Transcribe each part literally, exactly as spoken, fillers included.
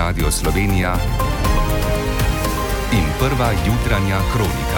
Radio Slovenija in prva jutranja kronika.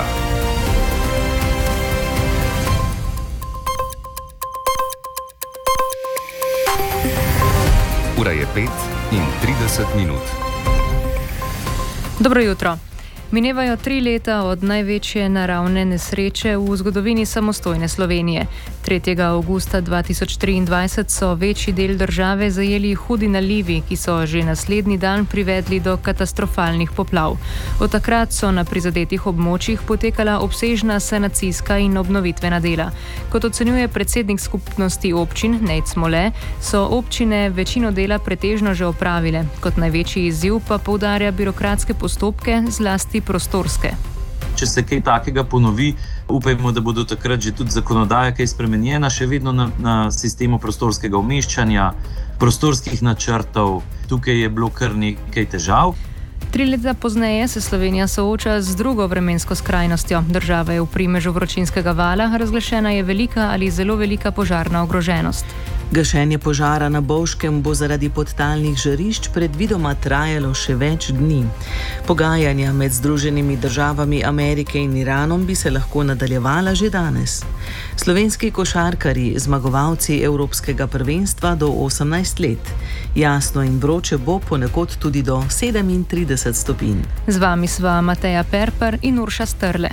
Ura je pet in trideset minut. Dobro jutro. Minevajo tri leta od največje naravne nesreče v zgodovini samostojne Slovenije. tretjega avgusta dva tisoč triindvajset so večji del države zajeli hudi nalivi, ki so že naslednji dan privedli do katastrofalnih poplav. Od takrat so na prizadetih območjih potekala obsežna sanacijska in obnovitvena dela. Kot ocenjuje predsednik skupnosti občin Nejc Smole, so občine večino dela pretežno že opravile. Kot največji izziv pa poudarja birokratske postopke, zlasti prostorske. Če se kaj takega ponovi, upajmo, da bodo takrat že tudi zakonodaja kaj spremenjena, še vedno na, na sistemu prostorskega umeščanja, prostorskih načrtov. Tukaj je bilo kar nekaj težav. Tri leta pozneje se Slovenija sooča z drugo vremensko skrajnostjo. Država je v primežu vročinskega vala, razglašena je velika ali zelo velika požarna ogroženost. Gašenje požara na Bovškem bo zaradi podtalnih žarišč predvidoma trajalo še več dni. Pogajanja med Združenimi državami Amerike in Iranom bi se lahko nadaljevala že danes. Slovenski košarkarji, zmagovalci Evropskega prvenstva do osemnajst let. Jasno in vroče bo ponekod tudi do sedemintrideset stopinj. Z vami sva Mateja Perper in Urša Strle.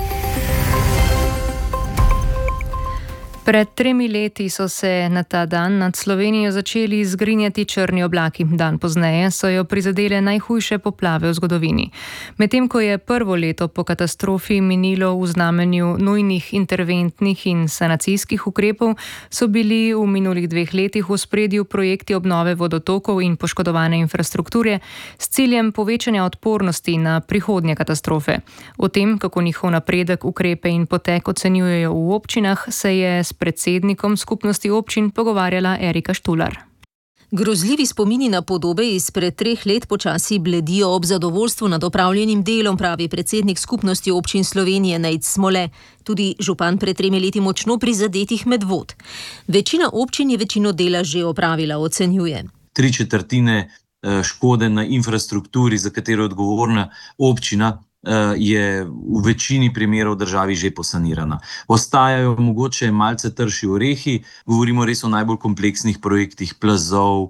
Pred tremi leti so se na ta dan nad Slovenijo začeli zgrinjati črni oblaki. Dan pozneje so jo prizadele najhujše poplave v zgodovini. Medtem ko je prvo leto po katastrofi minilo v znamenju nujnih interventnih in sanacijskih ukrepov, so bili v minulih dveh letih v ospredju projekti obnove vodotokov in poškodovane infrastrukture s ciljem povečanja odpornosti na prihodnje katastrofe. O tem, kako njihov napredek, ukrepe in potek ocenjujejo v občinah, se je s predsednikom skupnosti občin pogovarjala Erika Štular. Grozljivi spomini na podobe izpred treh let počasi bledijo ob zadovoljstvu nad opravljenim delom, pravi predsednik skupnosti občin Slovenije Nejc Smole. Tudi župan pred tremi leti močno prizadetih Medvod. Večina občin je večino dela že opravila, ocenjuje. Tri četrtine škode na infrastrukturi, za katero je odgovorna občina, je v večini primerov državi že posanirana. Ostajajo mogoče malce trši orehi, govorimo res o najbolj kompleksnih projektih plazov,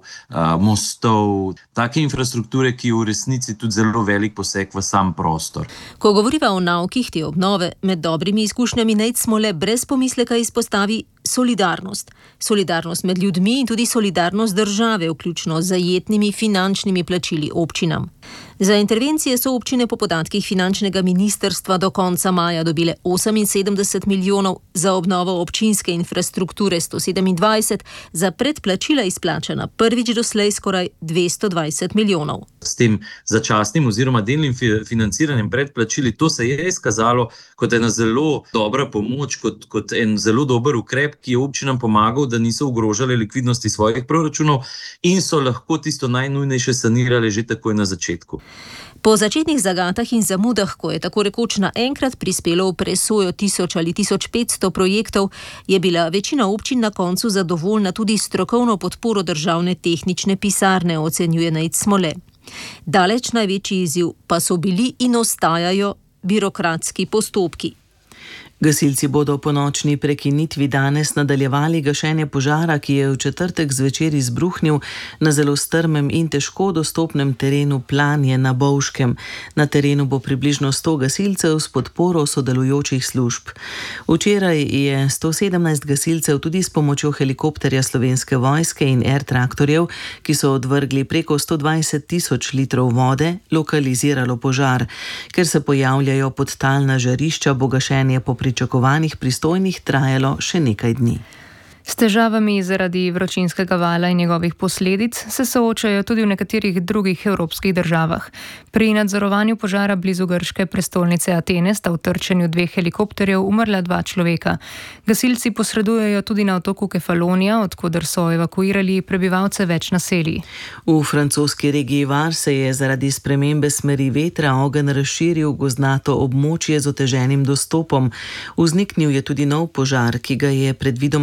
mostov, take infrastrukture, ki je v resnici tudi zelo velik poseg v sam prostor. Ko govoriva o naukih te obnove, med dobrimi izkušnjami Nejc Smole brez pomisleka izpostavi solidarnost. Solidarnost med ljudmi in tudi solidarnost države, vključno z zajetnimi finančnimi plačili občinam. Za intervencije so občine po podatkih finančnega ministrstva do konca maja dobile oseminsedemdeset milijonov, za obnovo občinske infrastrukture sto sedemindvajset, za predplačila izplačana prvič doslej skoraj dvesto dvajset milijonov. S tem začasnim oziroma delnim financiranjem predplačili, to se je izkazalo kot ena zelo dobra pomoč, kot, kot en zelo dober ukrep, ki je občinam pomagal, da niso ogrožali likvidnosti svojih proračunov in so lahko tisto najnujnejše sanirali že takoj na začetku. Po začetnih zagatah in zamudah, ko je tako rekoč naenkrat prispelo v presojo tisoč ali tisoč petsto projektov, je bila večina občin na koncu zadovoljna tudi strokovno podporo državne tehnične pisarne, ocenjuje Nejc Smole. Daleč največji izziv pa so bili in ostajajo birokratski postopki. Gasilci bodo po nočni prekinitvi danes nadaljevali gašenje požara, ki je v četrtek zvečer izbruhnil na zelo strmem in težko dostopnem terenu Planje na Bovškem. Na terenu bo približno sto gasilcev s podporo sodelujočih služb. Včeraj je sto sedemnajst gasilcev tudi s pomočjo helikopterja Slovenske vojske in air traktorjev, ki so odvrgli preko sto dvajset tisoč litrov vode, lokaliziralo požar. Ker se pojavljajo podtalna žarišča, bo gašenje po pričakovanih pristojnih trajalo še nekaj dni. S težavami zaradi vročinskega vala in njegovih posledic se soočajo tudi v nekaterih drugih evropskih državah. Pri nadzorovanju požara blizu grške prestolnice Atene sta v trčenju dveh helikopterjev umrla dva človeka. Gasilci posredujejo tudi na otoku Kefalonija, odkoder so evakuirali prebivalce več naselij. V francoski regiji Var se je zaradi spremembe smeri vetra ogenj razširil v gozdnato območje z oteženim dostopom. Vzniknil je tudi nov požar, ki ga je predvidoma zanetil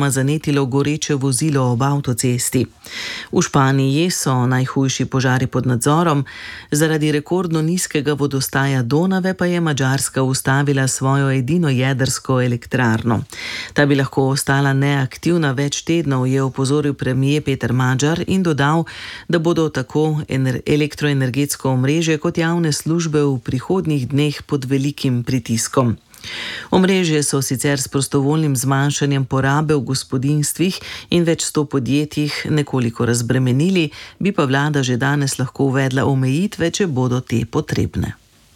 zmotilo goreče vozilo ob avtocesti. V Španiji so najhujši požari pod nadzorom, zaradi rekordno nizkega vodostaja Donave pa je Madžarska ustavila svojo edino jedrsko elektrarno. Ta bi lahko ostala neaktivna več tednov, je opozoril premier Peter Magyar in dodal, da bodo tako elektroenergetsko omrežje kot javne službe v prihodnjih dneh pod velikim pritiskom. Omrežje so sicer s prostovoljnim zmanjšanjem porabe v gospodinjstvih in več sto podjetjih nekoliko razbremenili, bi pa vlada že danes lahko uvedla omejitve, če bodo te potrebne.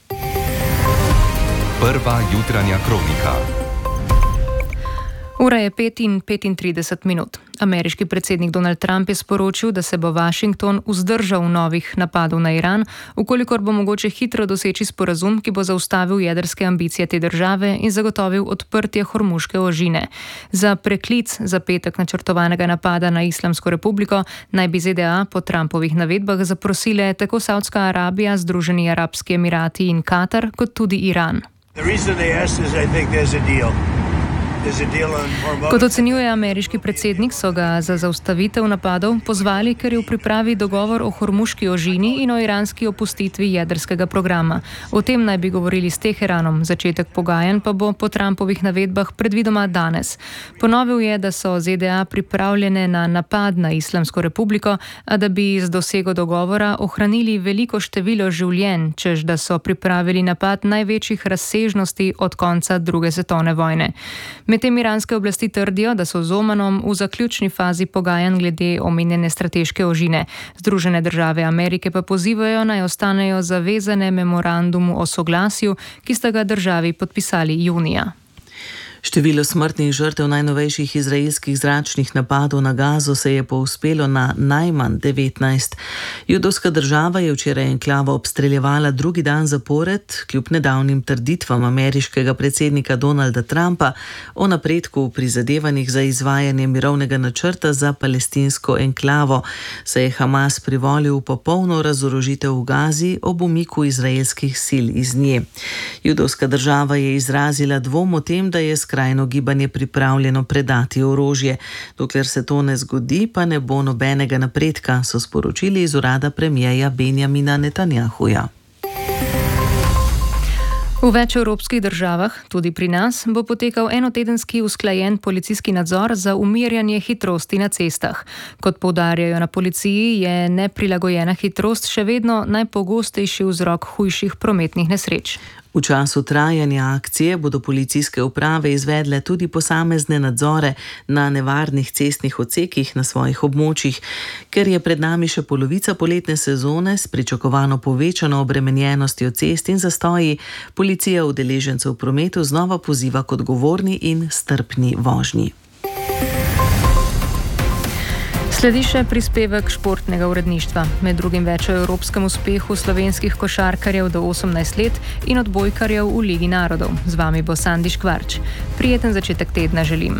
Prva jutranja kronika. Ura je pet in petintrideset minut. Ameriški predsednik Donald Trump je sporočil, da se bo Washington vzdržal novih napadov na Iran, ukolikor bo mogoče hitro doseči sporazum, ki bo zaustavil jedrske ambicije te države in zagotovil odprtje Hormuške ožine. Za preklic za petek načrtovanega napada na Islamsko republiko naj bi Z D A po Trumpovih navedbah zaprosile tako Saudska Arabija, Združeni arabski emirati in Katar, kot tudi Iran. Kot ocenjuje ameriški predsednik, so ga za zaustavitev napadov pozvali, ker je v pripravi dogovor o Hormuški ožini in o iranski opustitvi jedrskega programa. O tem naj bi govorili s Teheranom, začetek pogajanj pa bo po Trumpovih navedbah predvidoma danes. Ponovil je, da so Z D A pripravljene na napad na Islamsko republiko, a da bi z dosego dogovora ohranili veliko število življenj, čež da so pripravili napad največjih razsežnosti od konca druge svetovne vojne. Medtem iranske oblasti trdijo, da so z Omanom v zaključni fazi pogajanj glede omenjene strateške ožine. Združene države Amerike pa pozivajo, naj ostanejo zavezane memorandumu o soglasju, ki sta ga državi podpisali junija. Število smrtnih žrtev najnovejših izraelskih zračnih napadov na Gazo se je povzpelo na najmanj devetnajst. Judovska država je včeraj enklavo obstreljevala drugi dan zapored, kljub nedavnim trditvam ameriškega predsednika Donalda Trumpa o napredku v prizadevanjih za izvajanje mirovnega načrta za palestinsko enklavo, se je Hamas privolil v popolno razorožitev v Gazi ob umiku izraelskih sil iz nje. Judovska država je izrazila dvom o tem, da je skrajno gibanje pripravljeno predati orožje. Dokler se to ne zgodi, pa ne bo nobenega napredka, so sporočili iz urada premierja Benjamina Netanjahuja. V več evropskih državah, tudi pri nas, bo potekal enotedenski usklajen policijski nadzor za umirjanje hitrosti na cestah. Kot poudarjajo na policiji, je neprilagojena hitrost še vedno najpogostejši vzrok hujših prometnih nesreč. V času trajanja akcije bodo policijske uprave izvedle tudi posamezne nadzore na nevarnih cestnih odsekih na svojih območjih. Ker je pred nami še polovica poletne sezone s pričakovano povečano obremenjenostjo cest in zastoji, policija udeležencev v prometu znova poziva k odgovorni in strpni vožnji. Sledi še prispevek športnega uredništva, med drugim več o evropskem uspehu slovenskih košarkarjev do osemnajst let in odbojkarjev v Ligi narodov. Z vami bo Sandi Škvarč. Prijeten začetek tedna želim.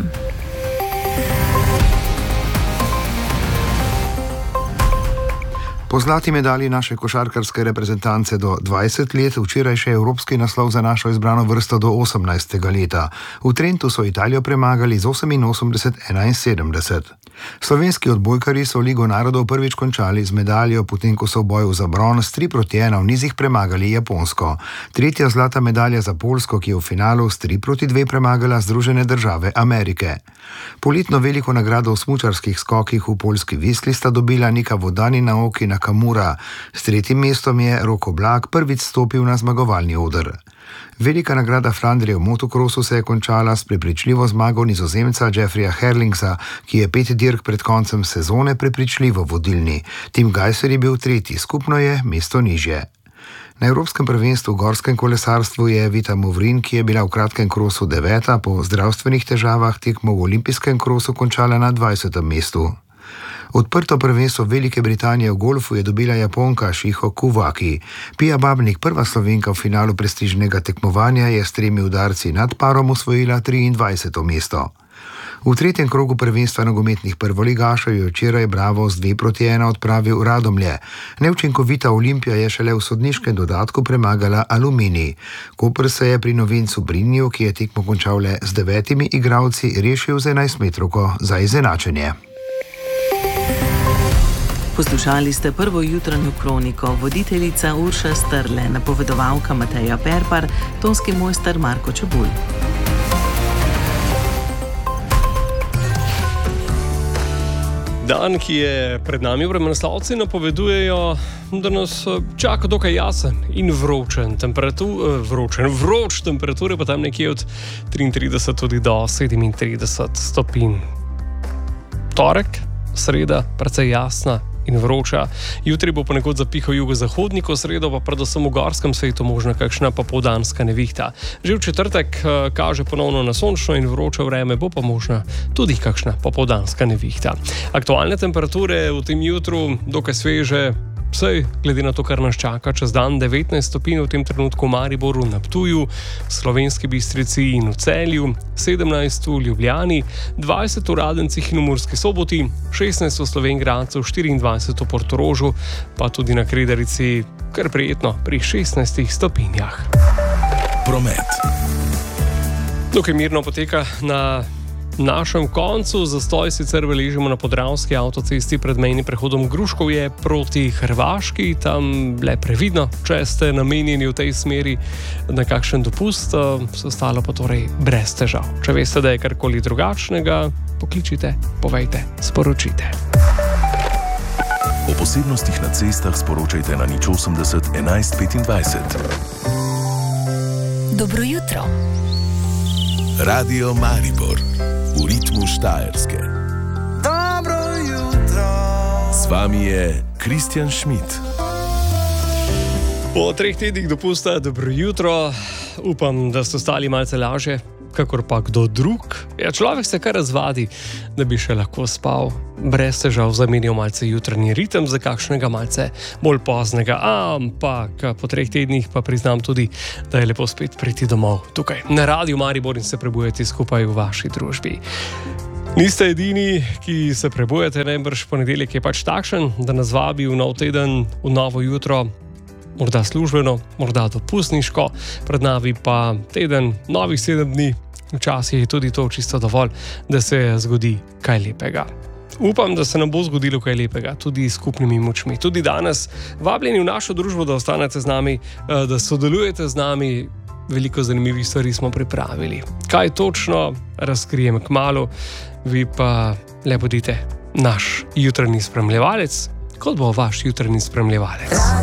Po zlati medalji naše košarkarske reprezentance do dvajset let, včeraj še evropski naslov za našo izbrano vrsto do osemnajstega leta. V Trentu so Italijo premagali z oseminosemdeset enainsedemdeset. Slovenski odbojkarji so Ligo narodov prvič končali z medaljo, potem ko so v boju za bron s tri proti ena v nizih premagali Japonsko. Tretja zlata medalja za Poljsko, ki je v finalu s tri proti dve premagala Združene države Amerike. Poletno veliko nagrado v smučarskih skokih v poljski Visli sta dobila Nika Vodani in Naoki Nakamura. S tretjim mestom je Rok Oblak prvič stopil na zmagovalni oder. Velika nagrada Flandrije v motokrosu se je končala s prepričljivo zmago Nizozemca Jeffreya Herlingsa, ki je pet dirk pred koncem sezone prepričljivo vodilni. Tim Gajser je bil tretji, skupno je mesto nižje. Na Evropskem prvenstvu v gorskem kolesarstvu je Vita Movrin, ki je bila v kratkem krosu deveta, po zdravstvenih težavah tekmo v olimpijskem krosu končala na dvajsetem mestu. Odprto prvenstvo Velike Britanije v golfu je dobila Japonka Shiho Kuwaki. Pia Babnik, prva Slovenka v finalu prestižnega tekmovanja, je s tremi udarci nad parom osvojila triindvajseto mesto. V tretjem krogu prvenstva nogometnih prvoligašev je včeraj Bravo z dve proti ena odpravil Radomlje. Neučinkovita Olimpija je šele v sodniškem dodatku premagala Aluminij. Koper se je pri novincu Brinju, ki je tekmo končal le z devetimi igralci, rešil z enajstmetrovko za izenačenje. Poslušali ste prvo jutranjo kroniko, voditeljica Urša Strle, napovedovalka Mateja Perpar, tonski mojster Marko Čebulj. Dan, ki je pred nami, vremenoslovci napovedujejo, da nas čaka dokaj jasen in vročen temperatur, vročen, vroč temperature, pa tam nekje od triintrideset tudi do sedemintrideset stopinj. Torek, sreda, precej jasna in vroča. Jutri bo ponekod zapihal jugozahodnik, v sredo pa predvsem v gorskem svetu možna kakšna popoldanska nevihta. Že v četrtek kaže ponovno na sončno in vroče vreme, bo pa možna tudi kakšna popoldanska nevihta. Aktualne temperature v tem jutru dokaj sveže, vsej glede na to, kar nas čaka čez dan, devetnajst stopinj v tem trenutku v Mariboru, na Ptuju, v Slovenski Bistrici in v Celju, sedemnajst v Ljubljani, dvajset v Radencih in v Murski Soboti, šestnajst v Slovenj Gradcu, štiriindvajset v Portorožu, pa tudi na Kredarici kar prijetno pri šestnajstih stopinjah. Promet. Dokaj mirno poteka na našem koncu, zastoj sicer beležimo na Podravski avtocesti pred mejnim prehodom Gruškovje proti Hrvaški, tam le previdno, če ste namenjeni v tej smeri na kakšen dopust, vse ostalo pa torej brez težav. Če veste, da je karkoli drugačnega, pokličite, povejte, sporočite. O posebnostih na cestah sporočajte na nič osemdeset enajst petindvajset. Dobro jutro. Radio Maribor. V ritmu Štajerske. Dobro jutro. Z vami je Kristjan Schmidt. Po treh tednih dopusta, dobro jutro. Upam, da ste stali malce lažje, kakor pa kdo drug. Ja, človek se kar razvadi, da bi še lahko spal. Brez težav zamenjal malce jutranji ritem za kakšnega malce bolj poznega, ampak po treh tednih pa priznam tudi, da je lepo spet priti domov tukaj na Radiu Maribor in se prebujati skupaj v vaši družbi. Niste edini, ki se prebujate, najbrž ponedeljek je pač takšen, da nas vabi v nov teden, v novo jutro, morda službeno, morda dopustniško, pred nami pa teden, novih sedem dni, včasih je tudi to čisto dovolj, da se zgodi kaj lepega. Upam, da se nam bo zgodilo kaj lepega, tudi s skupnimi močmi. Tudi danes vabljeni v našo družbo, da ostanete z nami, da sodelujete z nami. Veliko zanimivih stvari smo pripravili. Kaj točno, razkrijem kmalu, vi pa le bodite naš jutranji spremljevalec, kot bo vaš jutranji spremljevalec.